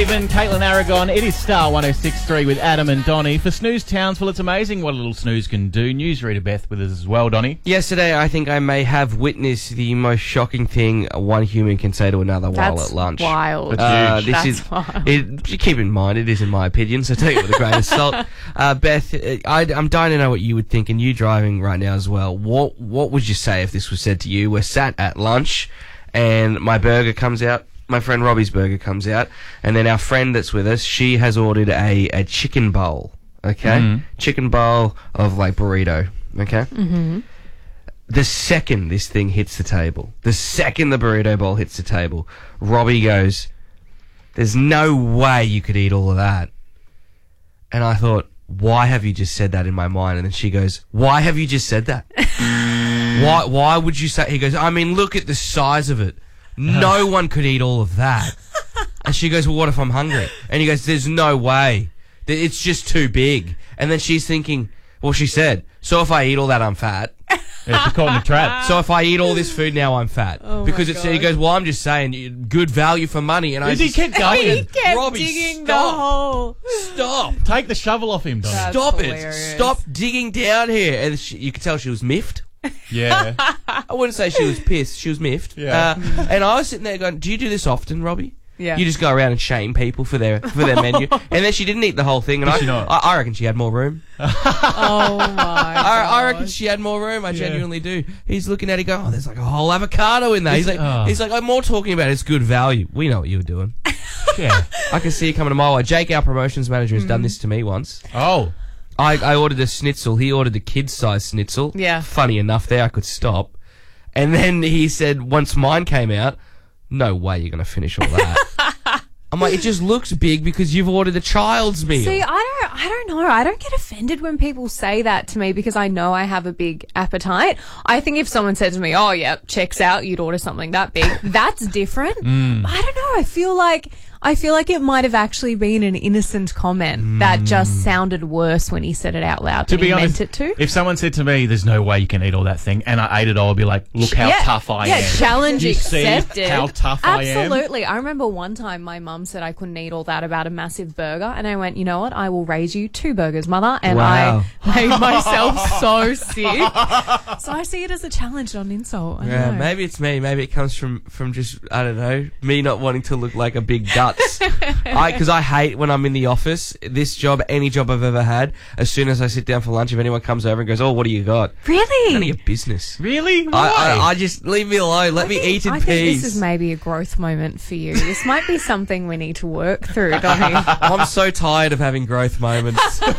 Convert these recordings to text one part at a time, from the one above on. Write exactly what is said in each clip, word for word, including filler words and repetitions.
Raven, Caitlin Aragon. It is Star one oh six point three with Adam and Donnie. For Snooze Townsville, it's amazing what a little snooze can do. Newsreader Beth with us as well, Donnie. Yesterday, I think I may have witnessed the most shocking thing one human can say to another while That's at lunch. wild. Uh, That's this That's is wild. it, keep in mind, it is in my opinion, so take it with a grain of salt. Uh, Beth, I, I'm dying to know what you would think, and you driving right now as well. What what would you say if this was said to you? We're sat at lunch, and my burger comes out. My friend Robbie's burger comes out, and then our friend that's with us, she has ordered a, a chicken bowl, okay? Mm. Chicken bowl of, like, burrito, okay? Mm-hmm. The second this thing hits the table, the second the burrito bowl hits the table, Robbie goes, "There's no way you could eat all of that." And I thought, why have you just said that in my mind? And then she goes, "Why have you just said that? why, why would you say..." He goes, "I mean, look at the size of it. No one could eat all of that." And she goes, "Well, what if I'm hungry?" And he goes, "There's no way. It's just too big." And then she's thinking, well, she said, "So if I eat all that, I'm fat." Yeah, it's caught in a trap. So if I eat all this food now, I'm fat. Oh because my it's, he goes, "Well, I'm just saying, you- good value for money." And I Does he just, keep going? He kept Robbie, digging the stop. hole. Stop. Take the shovel off him, Donnie. That's Stop hilarious. it. Stop digging down here. And she, you could tell she was miffed. Yeah. I wouldn't say she was pissed. She was miffed. Yeah. Uh, and I was sitting there going, "Do you do this often, Robbie?" Yeah. You just go around and shame people for their for their menu. And then she didn't eat the whole thing. And Did I, she not? I, I reckon she had more room. Oh my I, I reckon gosh. she had more room. I Yeah. genuinely do. He's looking at it going, "Oh, there's like a whole avocado in there." He's like, oh. he's like, "I'm more talking about it's good value." We know what you were doing. Yeah. I can see you coming a mile away. Jake, our promotions manager, has done this to me once. Oh. I, I ordered a schnitzel. He ordered a kid-sized schnitzel. Yeah. Funny enough, there I could stop. And then he said, once mine came out, "No way you're going to finish all that." I'm like, "It just looks big because you've ordered a child's meal." See, I don't, I don't know. I don't get offended when people say that to me because I know I have a big appetite. I think if someone said to me, "Oh, yeah, checks out, you'd order something that big," that's different. Mm. I don't know. I feel like, I feel like it might have actually been an innocent comment that just sounded worse when he said it out loud To than be he honest, meant it to. if someone said to me, "There's no way you can eat all that thing," and I ate it all, I'd be like, "Look how yeah, tough I yeah, am." challenge Do you see accepted. how tough I am? Absolutely. I remember one time my mum said I couldn't eat all that about a massive burger, and I went, "You know what? I will raise you two burgers, mother." And Wow. I made myself so sick. So I see it as a challenge, not an insult. I Yeah, know. maybe it's me. Maybe it comes from, from just, I don't know, me not wanting to look like a big guts. I Because I hate when I'm in the office, this job, any job I've ever had, as soon as I sit down for lunch, if anyone comes over and goes, "Oh, what do you got?" Really? None of your business. Really? I, Why? I, I just, leave me alone. Let I me think- eat in I peace. think this is maybe a growth moment for you. This might be something we need to work through, Donnie. I'm so tired of having growth moments. When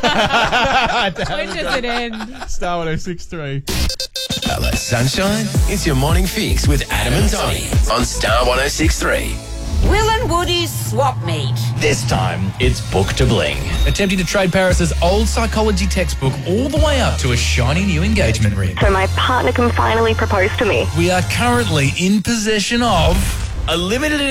does it end? Star one oh six point three. Hello, sunshine. It's your morning fix with Adam and Donnie on Star one oh six point three. Will and Woody's swap meet. This time, it's Book to Bling. Attempting to trade Paris's old psychology textbook all the way up to a shiny new engagement ring. So my partner can finally propose to me. We are currently in possession of a limited